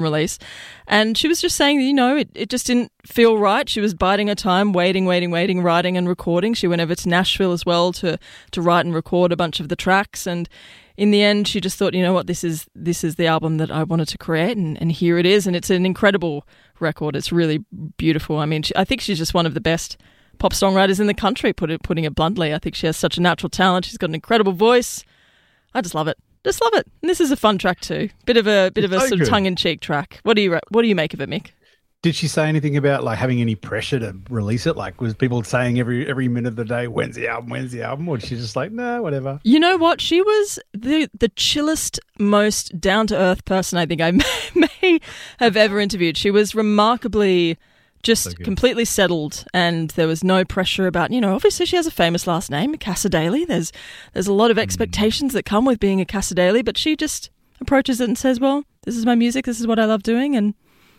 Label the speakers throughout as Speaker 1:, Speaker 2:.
Speaker 1: release. And she was just saying, it just didn't feel right. She was biding her time, waiting, writing and recording. She went over to Nashville as well to write and record a bunch of the tracks. And in the end, she just thought, you know what, this is the album that I wanted to create, and here it is. And it's an incredible record. It's really beautiful. I mean, I think she's just one of the best pop songwriters in the country, putting it bluntly. I think she has such a natural talent. She's got an incredible voice. I just love it. Just love it. And this is a fun track too. Bit of a sort of tongue-in-cheek track. What do you make of it, Mick?
Speaker 2: Did she say anything about like having any pressure to release it? Like, was people saying every minute of the day, when's the album? Or was she just like, nah, whatever? You
Speaker 1: know what? She was the chillest, most down-to-earth person I think I may have ever interviewed. She was remarkably just completely settled, and there was no pressure about, obviously she has a famous last name, Cassar-Daley. There's a lot of expectations that come with being a Cassar-Daley, but she just approaches it and says, well, this is my music, this is what I love doing, and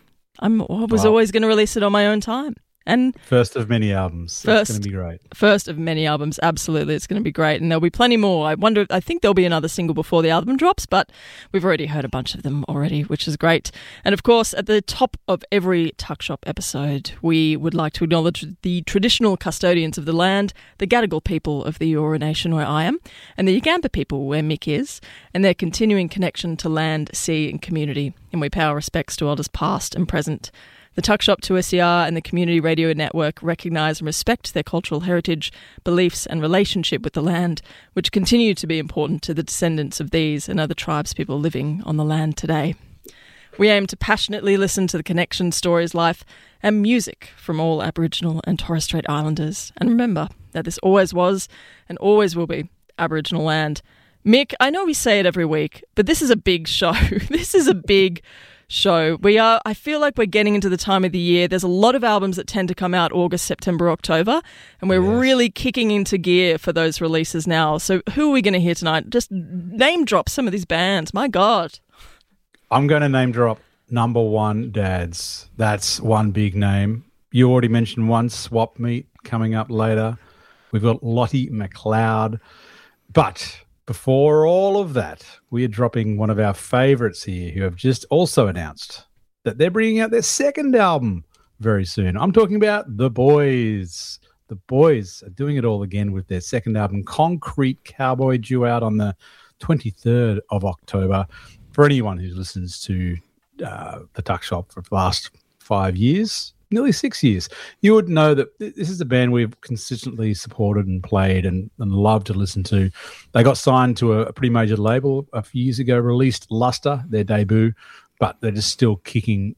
Speaker 1: I was always going to release it on my own time. And
Speaker 2: first of many albums. It's going to be great.
Speaker 1: First of many albums, absolutely. It's going to be great. And there'll be plenty more. I think there'll be another single before the album drops, but we've already heard a bunch of them already, which is great. And of course, at the top of every Tuck Shop episode, we would like to acknowledge the traditional custodians of the land, the Gadigal people of the Eora Nation, where I am, and the Yugambeh people, where Mick is, and their continuing connection to land, sea and community. And we pay our respects to elders past and present. The Tuck Shop 2SER and the Community Radio Network recognise and respect their cultural heritage, beliefs and relationship with the land, which continue to be important to the descendants of these and other tribes people living on the land today. We aim to passionately listen to the connection, stories, life and music from all Aboriginal and Torres Strait Islanders. And remember that this always was and always will be Aboriginal land. Mick, I know we say it every week, but this is a big show. This is a big show. I feel like we're getting into the time of the year. There's a lot of albums that tend to come out August, September, October, and we're really kicking into gear for those releases now. So who are we going to hear tonight? Just name drop some of these bands. My God.
Speaker 2: I'm going to name drop number one, Dads. That's one big name. You already mentioned one, Swap Meet, coming up later. We've got Lottie McLeod. But before all of that, we are dropping one of our favourites here who have just also announced that they're bringing out their second album very soon. I'm talking about The Boys. The Boys are doing it all again with their second album, Concrete Cowboy, due out on the 23rd of October. For anyone who listens to the Tuck Shop for the last 5 years, nearly 6 years, you would know that this is a band we've consistently supported and played and loved to listen to. They got signed to a pretty major label a few years ago, released Luster, their debut, but they're just still kicking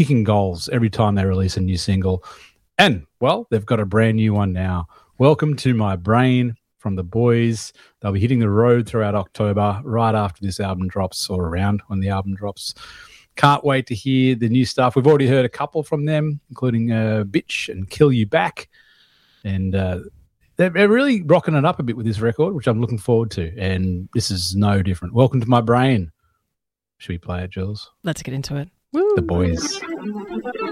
Speaker 2: goals every time they release a new single. And, well, they've got a brand new one now. Welcome to My Brain from The Boys. They'll be hitting the road throughout October, right after this album drops, or around when the album drops. Can't wait to hear the new stuff. We've already heard a couple from them, including Bitch and Kill You Back. And they're really rocking it up a bit with this record, which I'm looking forward to. And this is no different. Welcome to My Brain. Should we play it, Jules?
Speaker 1: Let's get into it.
Speaker 2: Woo. The Boys.